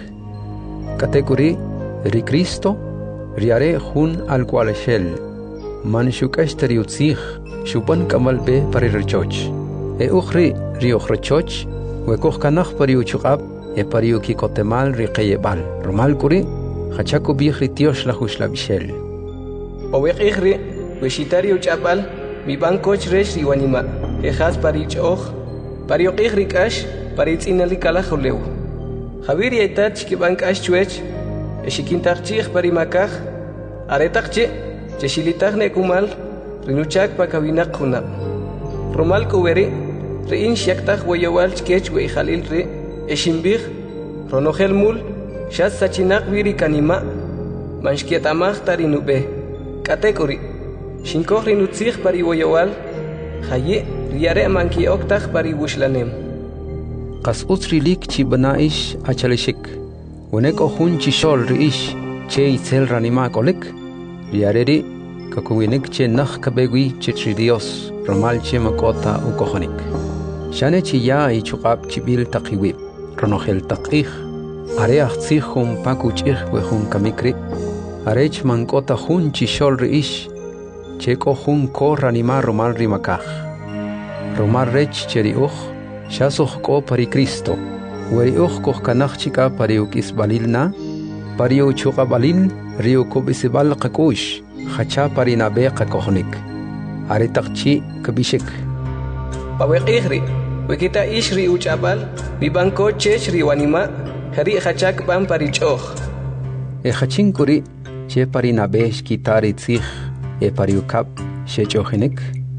Category Ri Cristo, Riare Hun al Qualeshel. Man shukashtari utzich, shupan kamal be pari rechoch. E ukhri rioch rechoch, wekoch kanach pari uchukab, e pari ukikotemal riqeyebal. Romal kuri, hachaku bichri tiosh la hushla bishel. Owek ikhri, weshitari uchabal, mi bankoch resh riwanima, e khas pari uchoch, pari ukikhri kash, pari tzinali kalachuleu. Javir yaitat shkibank ash chuech, e shikintarchich pari makach, aretachche, Cheshilitach nekumal, rinuchak pakawinak hunab. Romal kuweri, rein shaktach wayawal chkech we Khalil re, eshimbich, ronogel mul, shas sachinak wiri kanima, manshkietamach tarinube. Katekori, shinkoch rinutzich pari wayawal, haye, riare manki oktach pari wushlanem. Kas utsrilik chibanaish achaleshik, wenek ohun chishol reish, che itzel ranima kolek, Riareri, kakuwinik che nach kabegwi chitri Dios, romal che makota u kohonik. Shane chi ya i chukab chibil takiwib, ronogel takich, areach tzihum pakuchich we hun kamikri, arech mankota hun chishol reish, cheko hun ko ranima romal rimakach. Romal rech cheri uch, shasoch ko pari Cristo, weri uch koch kanach chika pari ukis balilna, pari u chukabalil, Rio Kubisibal Kakush, Hacha Parinabe Kakohonik, Aritakchi Kabishik. Pawek Ihri, Wikita Ishri Uchabal, Bibanko Cheshri Wanima, Hari Hachak Bam Parichoch. E Hachinkuri, Che Parinabe Skitari Tzich, E Pariukap, Shechohenik.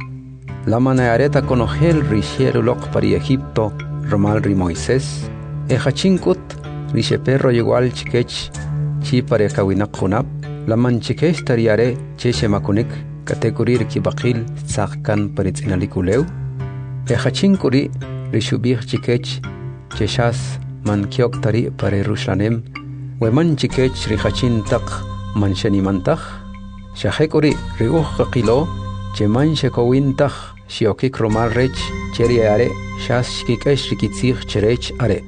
La Manaareta Conohel Risherulok Pari Egipto, Romal Ri Moisés. E Hachinkut, Risheperro Igual Chikech. Chi pare kawinak khunab laman chikesh tariare cheshe makunik kategorir ki baqil tsaqkan paritsinalikuleu e khachin kuri rishubih chikech cheshas man kiok tari pare rushlanem we man chikech ri khachin taq man shani mantakh shahekuri riuh qilo cheman shekowin taq shiokik romal rech cheriare shas chikesh rikitzich cherech are.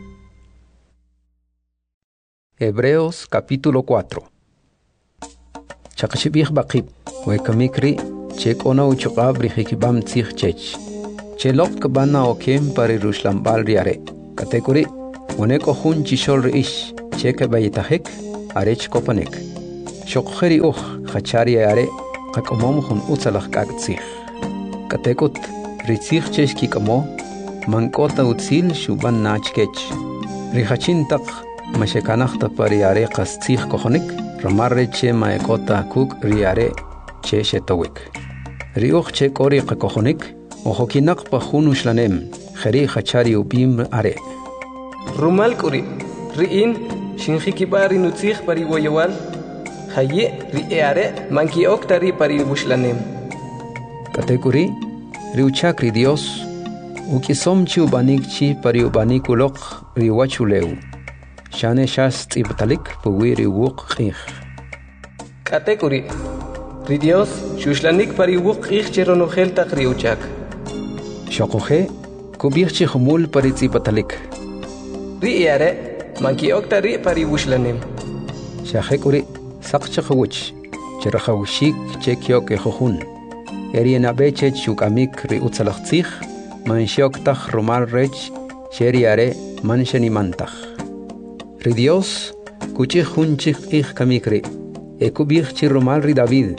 Hebreos capítulo cuatro. Chakashibih bakib, we kamikri, chek ona uchukab rihikibam tzich chech. Chelok kabana okem pari rushlambal riare. Katekuri, uneko hun chishol reish, cheke bayitahek arech kopanek. Shokheri uch khachari are qakomom khun utsalakh kaktsih. Katekut ritzih chesh kikamo mankota utsil shuban nachkech. Rihachintak mashekanachta pariare qastsih kohonik ramarre che maekota kuk riare che shetowik. Riuch che kori qakohonik ojokinak pa hunuslanem kheri khachari ubim are. Rumal kuri riin shinjiki bari nutzih pari woyawal haye riare manki oktari pari bushlanem. Katekuri riuchakri Dios ukisom chi ubanik chi pari ubanikulok riwachuleu shane shas tibtalik puwiri wuk khih. Katekuri ri Dios shuslanik pari wuk khih cheronogel tak riuchak. Shokoje kubirchi khumul pari tibtalik. Riare manki oktari pari bushlanem. Shahekuri sakchakhuch cherahawshik chekyok ekhun. Erien abeche chukamik ri utsalachtzich manshioktach rumal rech cheriare mansheni mantach. Ri Dios kuchich hunchich ich kamikri ekubich chi rumal ri David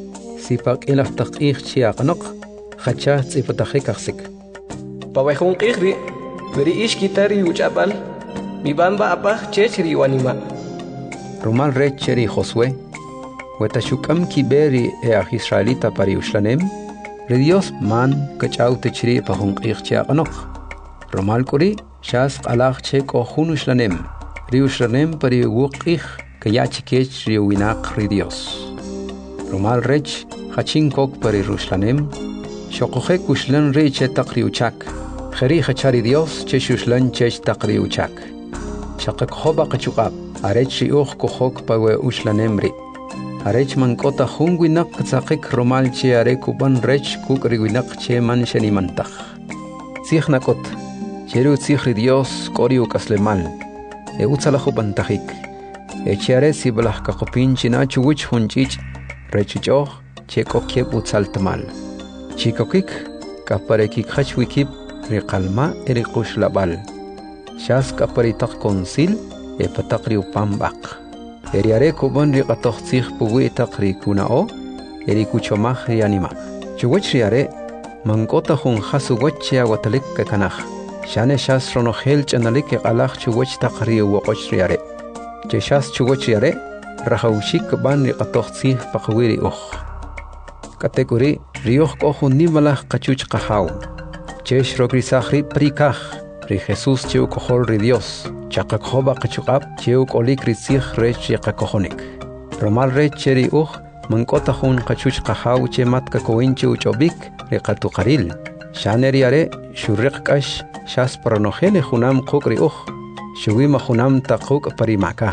sipak ilaftach ich chi aqnaq khacha tsipatachik aksik. Pawehun qihri veri ish kitari uchapal mi bamba apach chechri wanima. Rumal rech cheri Josué Wetashukam kiberi e a Israelita pari ushlanem, ri Dios man kachauti chiri pahung ichia anok. Romal kuri shas qalach che ko hun ushlanem, ri ushlanem pari wukich kayachikech ri winak ri Dios. Romal rech hachin kok pari rushlanem, shokohe kushlan ri che takri uchak, kheri hachari Dios che shushlan che takri uchak. Shakak hoba kachukab, arech ri uch kohok pawe ushlanem ri. Arech mankota hungwinak tsakik romal che are kuban rech kuk rigwinak che man sheni mantach. Tzichnakot, cheru tzich Dios kori ukaslemal, e utsalahu bantachik. E cheare si balah kakopin china chuwich hunchich, rechuchoh che kokyeb utsaltamal. Chikokik, kaparekik hachwikib, riqalma e riqush labal. Shas kaparitak konsil, e patakri upambak. Eriare kuban ri qatoxtzih puwi taqri kunao eri kuchomaj ri anima. Chuwech riare mankota hun khasu wachya watalik kanaj. Shane shas ronohel chanalik qalaj chuwech taqri woqoch riare. Che shas chuwech riare rahawshik ban ri qatoxtzih paqwiri uj. Kategori riuj ko hun nimalaj qachuch qahaw. Che shrogrisahri prikaj ri Jesus cheu kohol ri Dios. Chakakhoba kachukab cheu kolik rizich rech yakakohonik. Romal rech cheri uj mankota hun kachuch kahaw che mat kakoinche uchobik rekatukaril. Shaneri are shurrik kash shas paranojele hunam kukri uj. Shuwima hunam takuk parimakaj.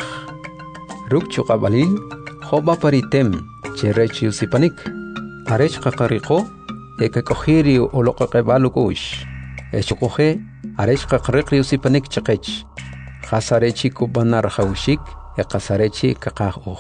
Ruk chukabalil hoba paritem che rech yusipanik. Arech kakariko ekakohiri olokakabalukush. Eshukohe arech kakarikri yusipanik chakech. Khasarechi kubanar haushik e khasarechi kakahuj.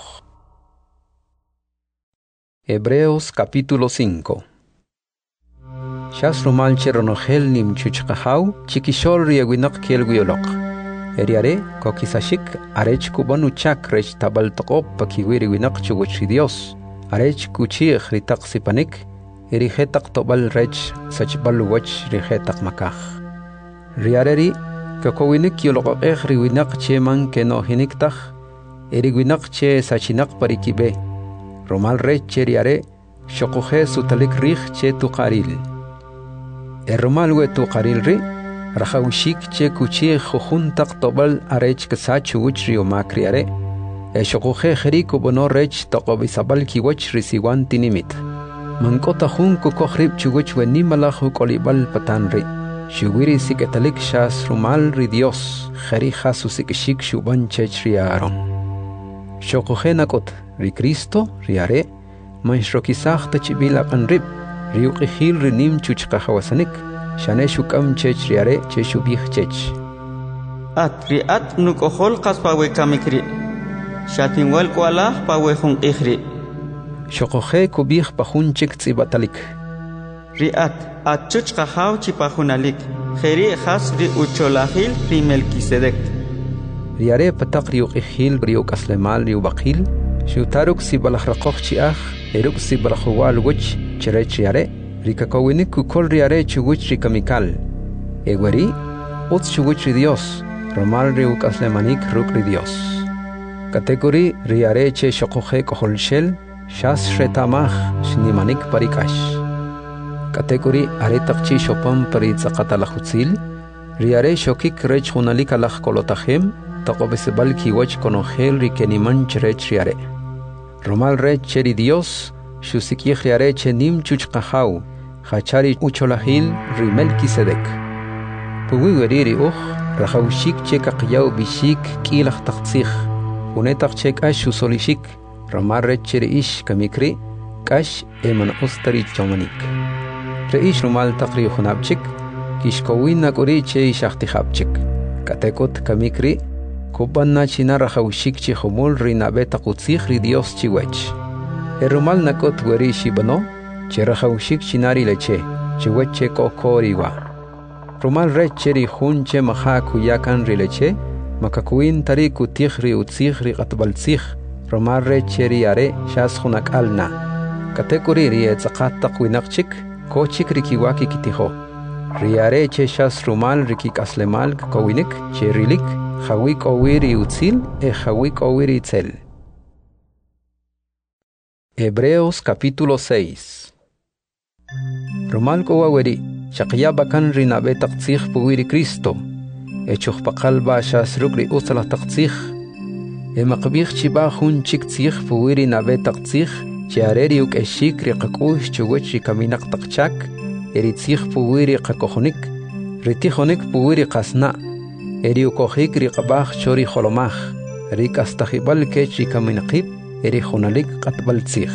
Hebreos capítulo cinco. Shas romal cheronogel nim chuchkahaw chikishol riewinak kielguiolok. Eriare kokisashik arech kubanuchak rech tabal tokop pakiwiri winak chuguchi Dios. Arech kuchi ritak sipanik erihetak tobal rech sachbal wach rihetak makaj. Riareri Kakowinik yolok ri winak che man que no hiniktaj, eri winak che sachinak parikibe, romal re cheriare, shokoje sutalik rich che tukaril. E romal we tukaril ri, rahawshik che kuchi jojuntak tobal arech kesachu wich rio makriare, e shokoje jeriku bono rech tokobisabal kiwach risiwan tinimit. Mankota jun kukohrib chuwich we nimalaju kolibal patan ri. Shuwiri siketalik shas rumal ri Dios, jeri jasu sikishik shuban chech riaron. Shokoje nakot ri Cristo riare, manshrokisak tachibila kanrib, riuqihil rinim chuchkahawasanik, shane shukam chech riare che shubih chech. At riat nukohol kaspawe kamikri, shatinwal kualah pawe hun ihri. Shokoje kubih pahun chik tsibatalik. Riat achuch kahaw chipahunalik, jeri has ri ucholahil ri Melquisedec. riare patak riuk ikhil riuk aslemal riuk bakil shutaruk si balakh raqoq chiach eruk si balakhuwal wuch cherech riare rikakowinik kukol riare chuguch rikamikal egwari uts chuguch Dios romal riuk aslemanik ruk ri Dios kategori riare che shokoje koholshel shas shretamach shnimanik parikash kategori are takchi shopam parit zakatalahutzil riare shokik rech hunalik alach kolotahem taqobesbal kiwach konogel rikeniman cherech riare romal rech cheri Dios shusikih riare chenim chuchqahau khachari ucholahil rimelkisedek puwi weriri ukh rahawshik chekaqyaw bishik kilakh taqtsikh unetak chek ash usolishik romal rech cheri ish kamikri kash eman ustari chomanik reish romal taqri khunabchik kishkowina kuri che shachtihabchik katekot kamikri kubanna china rahawshik chi khumul rinabe taqutsikh ri Dios chiwech erumal nakot weri shibano che rahawshik chinari leche chiweche kokoriwa rumal recheri hunche maha kuyakan rileche makakuin tari kutikh ri utsikh ri qatbaltsikh rumal recheri are shas khunak alna katekuri ri etzaqat taqwinaqchik kochik rikiwaki kitiho riare che shas rumal rikik aslemal kowinik che rilik khawik owiri utzil e khawik owiri tzel. Hebreos capítulo seis. Rumal kowaweri shaqya bakan rinabe taqtsikh puwiri Cristo e chukhpaqal ba shas rukri usala taqtsikh e maqbikh chiba hun chik tsikh puwiri nabe taqtsikh chiareri uk eshik riqakush chuwech kaminaq taqchak eritsikh puwiri qakohnik ritihonik puwiri qasna eri ukohik riqabakh chori kholomach rikastahibal kechi kaminaqib eri khunalik qatbaltsikh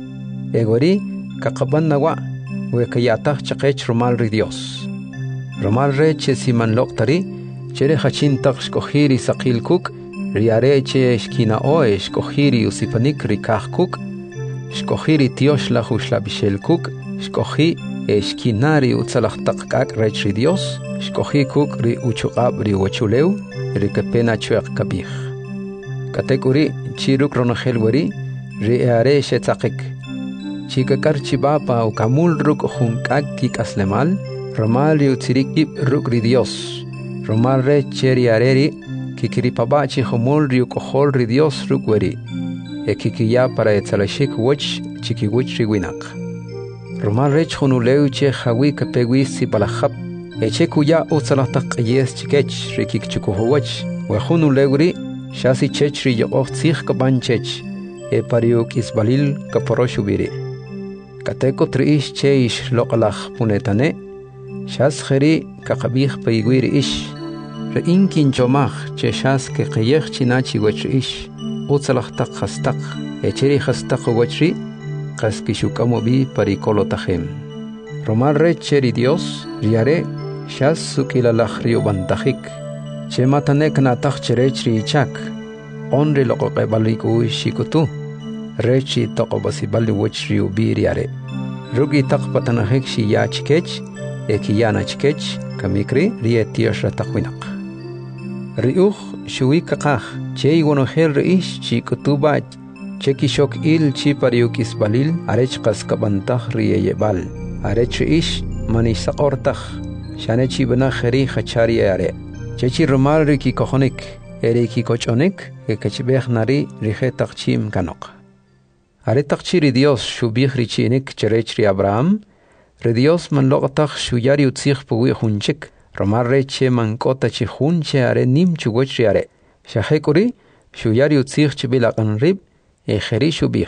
egori kaqaban nawa wekayatah chaqech rumal ri Dios rumal re che siman loqtari chere khachin taq shkohiri saqil kuk riare che shkina oe shkohiri usipanik rikah kuk shkohiri tiosh la hushla bishel kuk shkohi eshkinari utsalach taqkak rech ri Dios shkohi kuk ri uchuqab ri wachuleu ri kapena chueq kabih kategori chiruk ronahel wari ri are shetzaqik chikakar chibapa ukamul ruk hunkak kik aslemal romal ri utsirikib ruk ri Dios romal re cheri areri kikiripaba chi humul ri ukohol ri Dios ruk wari ekikiya para etzalashik wach chikiwich ri winak romal re chunuleu che hawi kapegwi si balahab eche kuya utsalataq yes chikech ri kikchukuhowach wa hunulewri shasi chech ri yoqoq tsikh kabanchech e pariuk isbalil kaporoshubiri kateko triish che ish loqalach punetane shas kheri kaqabih paygwir ish re inkin chomach che shas ke qayekh chinachi wach ish utsalach taq khastaq echeri khastaq wachri qaskishukamobi parikolotahem romal re cheri Dios riare shas sukilalach riubantajik che matanek natach cherech ri chak onri loqoqebaliku shikutu rechi toqobasibali wachri ubiriare rugi taqpatanahek shi yachkech ekiyana chkech kamikri rietiosh rataqwinaq riuh shuikaqah che iwonohel reish chikutuba chekishok il chi pariukis balil arech qaskabantah rieyebal arech ish manisaqortah shanechi bana khari khachari are chechi rumal riki kohonik eriki kochonik ekachbeh nari rihe taqchim kanok are taqchiri Dios shubih richinik cherech ri Abraham re Dios man loqtaq shuyari utzikh puwi hunchik romal reche man kota chi hunche are nim chugoch ri are shahekuri shuyari utzikh chibilaqan rib e kheri shubih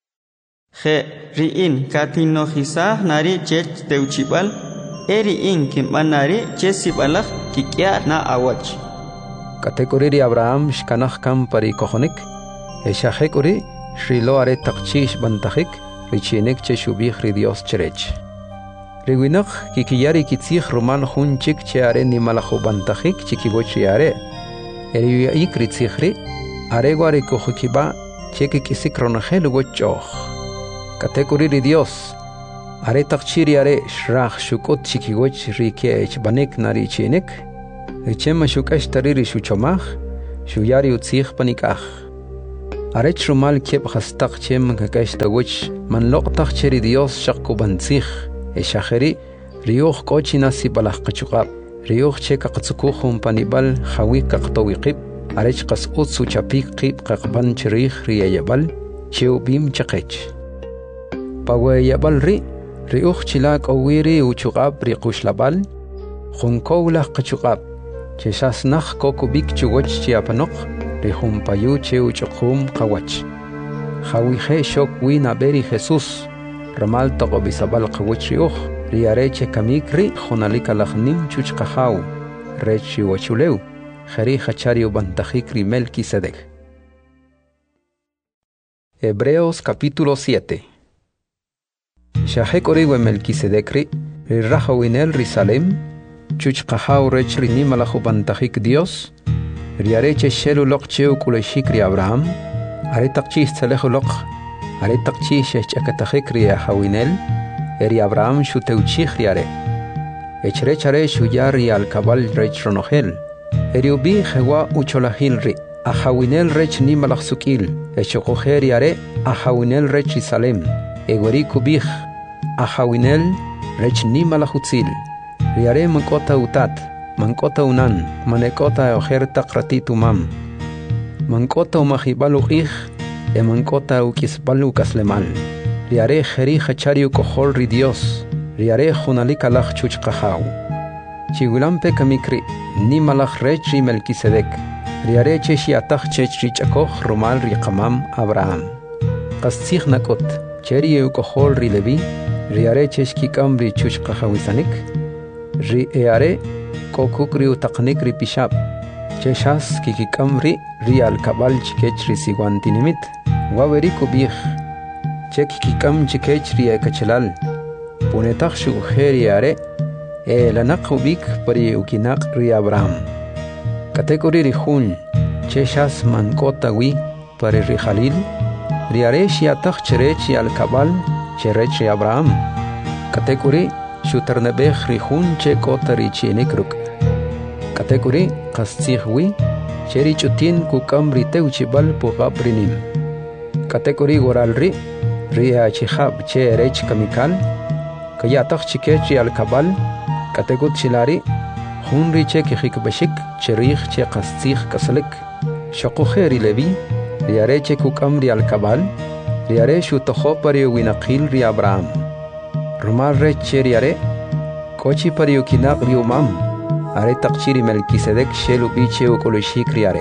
khe riin katino hisah nari chech teuchibal eri in kimbanari chesibalach kikya na awach kategori ri Abraham shkanach kam pari kohonik e shahekuri Shrilo are taqchish bantahik richinek che shubih ri Dios cherech riwinaq kikiyari kitzikh rumal hunchik che are nimalakhu bantahik chikigochi are eri ikri tsikhri are gwari kohukiba cheki kisikronahel gochoh kategori ri Dios are taqchiri are shrach shukot chikigoch rikech banek nari chinek richema shukash tariri shuchomach shuyari utzih panikah. Arech rumal kiep hastak chem kakash tawich man loqtak cheri Dios shakkubantzih e shaheri riyuh kochi nasi balah kachukab riyuh che kakatsukuhum panibal hawi kaktawiqib arech qas utsu chapik qib kakban cherih riyayabal cheu bim chakech pawayabal ri riyuh chilak awiri uchukab riqushlabal khunkowlah kachukab cheshas nakh kokubik chugoch chiapanok rihum payu cheu chukhum qawach hawihe shok wina beri Jesus ramal taqobisabal qawach riyuh riareche kamikri khonalika lakhnim chuchqahaw rechi wachuleu khari khachari bantajikri Melquisedec. Hebreos capítulo siete. Shahek oriwe Melquisedecri rirahawinel risalem chuchqahaw rechri nimalahu bantajik Dios riareche shelu lokcheu kuleshikri Abraham aretaqchis tsalehu lok aretaqchis shechakatajikri ahawinel eri Abraham shuteuchih riare echrechare shuyari al kabal rech ronohel eri ubi jewa ucholahil ri ahawinel rech nimalach sukil echokoher riare ahawinel rech Salem egori kubih ahawinel rech nimalach utzil riare mankota utat mankota unan manekota oher takratitu mam mankota umahibalu ih e mankota ukisbalu kaslemal riare kheri khachariu kohol ri Dios riare khunalika lach chuchqahaw chigulampe kamikri nimalach rechi Melquisedec riare cheshi atach chechri chakoh rumal ri qamam Abraham qastzih nakot cheriu kohol ri Levi riare cheshki kamri chuchqahawisanik ri eare kokukri utaqnik ri pishab cheshas kikikamri ri al kabal chikechri siwantinimit waweri kubih chek kikam chikechri ekachelal punetak shugeri are e lanak ubik pari ukinak ri Abraham kategori ri hun cheshas mankota wi pari ri Khalil ri are shiatak cherechi al kabal cherechi Abraham kategori shutarnebech ri hun che kotari chinikruk kategori qastzih wi cheri chutin kukam ri teuchibal puqabrinim kategori goral ri ria chihab che rech kamikal kaya tak chikechi al kabal kategut chilari hunri che khik bashik cherih che qastikh kaslik shaqo khairi levi riare che kukamri al kabal riare shu toho pari winaqil ri Abraham rumal rech riare kochi pari ukinaq ri umam are taqchiri Melquisedec shelu biche ukoloshik riare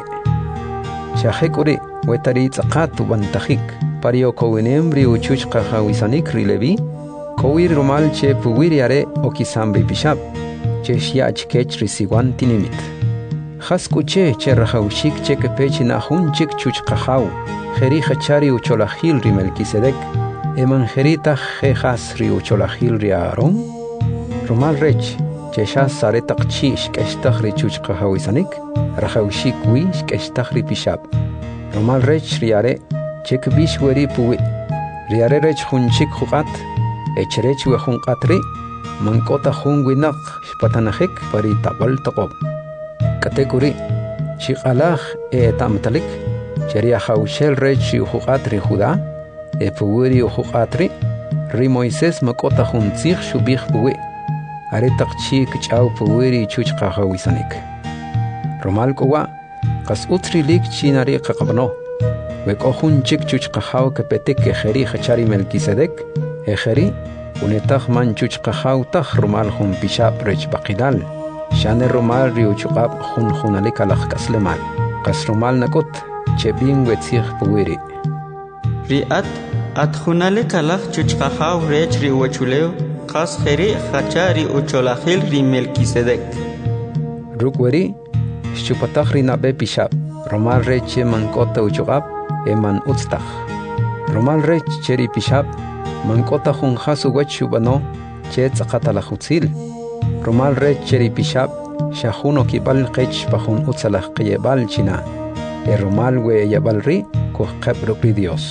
shahekuri wetari tsaqat bantajik pario kowinem ri uchuchqa hawisanik ri Levi kowir rumal che puwiri are okisambri bishab che shiach kech ri siwantinimit khaskuche che rahawshik che kepechi na hunchik chuchqa haw kheri khachari ucholahil ri Melquisedec eman kherita khas ri ucholahil ri Aaron rumal rech che shas sare taqchi shkeshtah ri chuchqa hawisanik rahawshik wi shkeshtah ri bishab rumal rech riare chek bish weri puwi riare rech hunchik khuqat echrech we khunqatri mankota khungwinak shpatanahik pari tabal taqob kategori shiqalaj e tamtalik cheria khawshel rech khuqat ri Juda e puwiri khuqatri ri Moises makota huntzig shubih puwi are taqchi kchaw puwiri chuchqa hawisanik romal kowa qas utri lik chinari qaqabno وكأخون چك چوچ قخاو كبتك خري خچاري Melquisedec خري ونتاخ من چوچ قخاو تخ رمال خون بشاب رج بقيدال شان الرمال ريو چقاب خون خونالك لخ كسلمال قس رمال نكوت چبين وتسيخ بويري ريات ات خونالك لخ چوچ قخاو رج ريو چوليو قس خري خچاري وچولاخيل ري Melquisedec روكوري شچپتاخ ري نابه بشاب رمال رج منكوت وچقاب eman utstakh romal rech cheri pishab mankota khun khasu wachu bano che tsaqata la khutzil romal rech cheri pishab shahuno kibal qech pahun utsalah qiyebal china e romal we yabal ri ko qabru pri Dios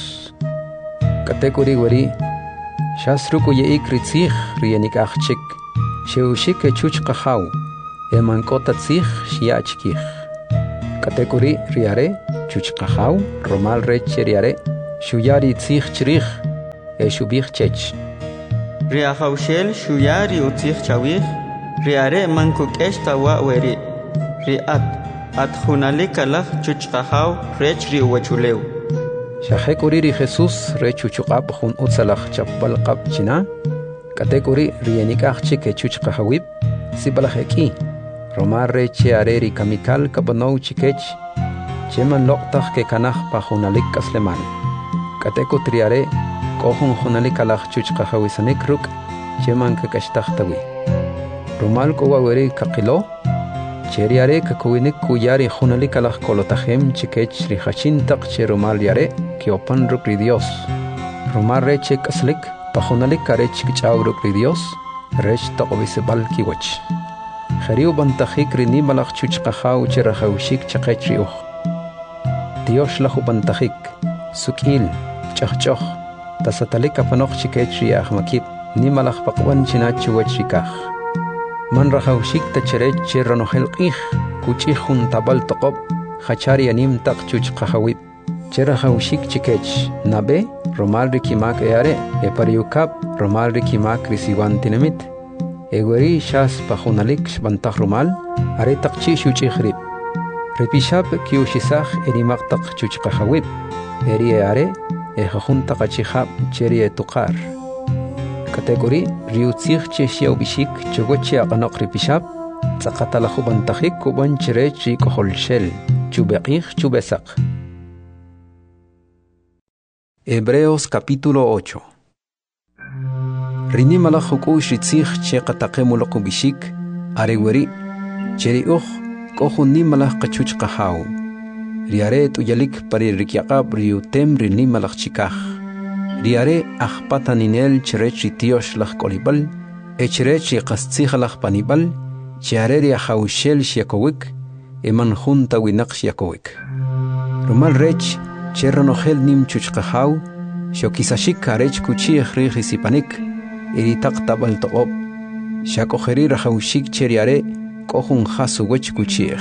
kategori wari shasru ko ye ikritzih rienik achchik sheushik chuch qahaw e mankota tzih shiachkih Katekuri riare chuchqahaw romal rech riare shuyari tzich chrich e shubich chech. Riahaushel shuyari utzich chawich riare mankuk tawa weri riat at hunalikalach chuchqahaw rech ri wachuleu. Shahekuri ri Jesus rechuchuqab hun utsalach chapbalqab china. Katekuri rienikach chike chuchqahawib sibalaheki. Romar reche areri kamikal kabanou chikech cheman loqtach ke kanach pa hunalik kasleman. Kateko triare kohun hunalik alach chuchqahawisanik ruk cheman kakashtachtawi. Romal ko waweri kakilo cheriare kakuinik kuyari hunalik alach kolotahem chikech rihachin tak che romal yare kiopan ruk ri Dios. Romar reche kaslik pa hunalik karech kichaw ruk ri Dios rech taqobisebal kiwach. Khariu bantakhik rini malak chuchqahaw cherahawshik chaqechriuh. Dios lahu bantakhik sukil chachchoh tasatalik apanok chikechri ahmakip ni malak paqwan chinachu wachikah. Man rahawshik tacherech cheranohel qih kuchihun tabal toqob khachari anim tak chuchqahawib. Cherahawshik chikech nabe romal rikimak eare epariukap romal rikimak risiwantinamit. Egweri shas pahunalik shbantah rumal are taqchi shuchihrib. Repishab kiushisach erimak taq chuchqahawib. Eri are ehajun taqachihab cheri etuqar. Kategori riutzich cheshiaw bishik chogochi aqanok repishab tzaqatalahu bantahik kuban cherech rikoholshel chubeqih chubesak. Hebreos capítulo ocho. Rini malachuku shitzich che qataqemulaqu bishik areweri cheriuh kohun ni malach qachuch qahaw riare tuyalik pari rikyaqab riutem rini malach chikah riare akhpata ninel cherech tiosh lach kolibal echrech qastzich lach panibal chiare ri khawshel shiakowik eman junta winaq shiakowik rumal rech chernohel nim chuch qahaw shokisashik karech kuchi khri khisipanik iritak tabal toqob shakojeri rahawshik cheriare kohun hasu wech kuchih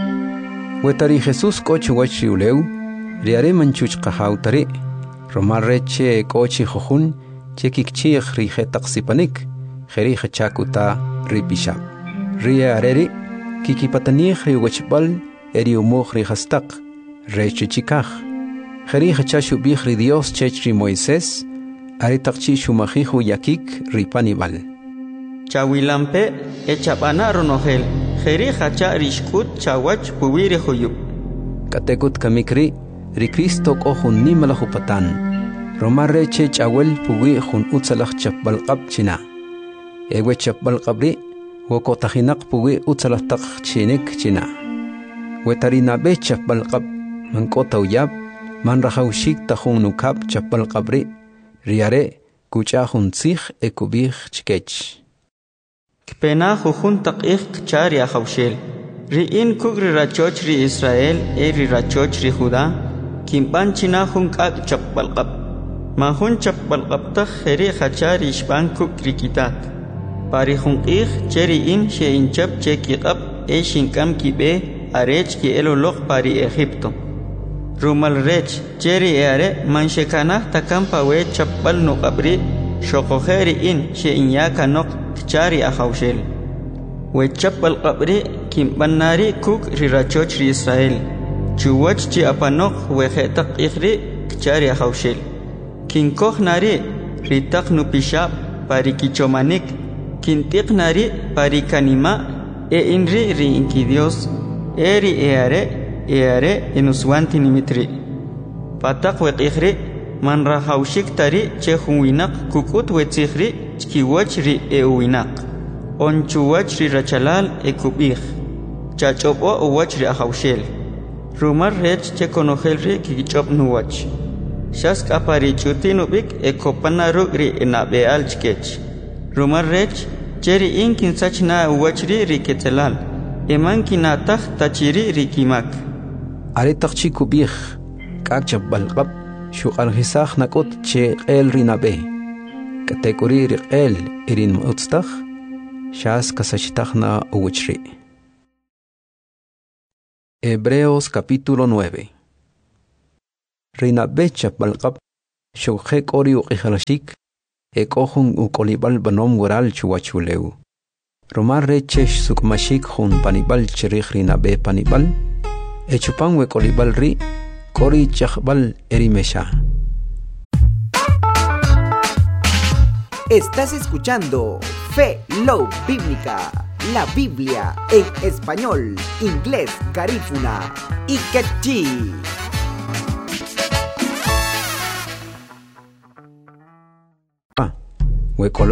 wetari Jesus koch wech riuleu riare manchuch qahaw tari romar reche kochi khojun chekikchih rihe taqsipanik kheri khachakuta ripishab riareri kikipatanih riwechbal eri umokh ri hastaq reche chikah kheri khachashu bih ri Dios chechri Moisés Aritaqchi shumajihu yakik ripanibal. Chawilampe echapana ronohel. Jeri hacha rishkut chawach puwiri huyub. Katekut kamikri ri Cristo kohun nimalahupatan. Romarre che chawel puwi hun utsalach chapbalqab china. Ewe chapbalqabri wokotahinak puwi utsalah taq chinik china. Wetarinabe chapbalqab mankota uyab man rahawshik tahun nukab chapbalqabri. Riare kuchahun tzich ekubich chikech. Kpena jujun taqih kchari ahawshel. Riin kugri rachoch ri Israel eri rachoch ri Judá. Kimpan china jun kak chapbalqab. Mahun chapbalqab taq jeri hachari ishban kuk rikitat. Pari jun qih cheri in she inchab che kiqab e shinkam kibe arech ki eloloq pari Egipto. Rumal rech cheri eare manshekana takampa we chapbal no qabri shokoheri in she inyaka nok chari ahawshel we chapbal qabri kimbanari kuk rirachoch ri Israel chuwach chi apanok we khetaq ikhri chari ahawshel kinkoh nari ritaq nu pishab pari kichomanik kintiq nari pari kanima e inri ri inki Dios eri eare eare enuswanti nimitri patak we ikhri man rahawshik tari che huwinak kukut we tsikhri chkiwach ri e uwinak onchuwach ri rachalal e kubikh chachobo uwach ri ahawshel rumar rech che konohel ri kichop nuwach shas kapari chutinubik e kopanaru ri enabeal chkech rumar rech cheri inkin sachna uwach ri ri ketelal eman kinatach tachiri ri kimak Aritaqchi kubih kak chapbalqab shuqal hisakh nakot che qel rinabe katekuri riqel irin mutstakh shas kasachtakhna uwchri Hebreos capítulo nueve. Reina Becha balqab shukhe ori uqihalashik ekohun ukolibal banom waral chuachuleu. Romar rechesh sukmashik hun panibal chirich rinabe panibal echupan wekolibal ri kori chakbal erimesha. Estás escuchando Fe Love Bíblica, la Biblia en español, inglés, garífuna y quechí. Ah,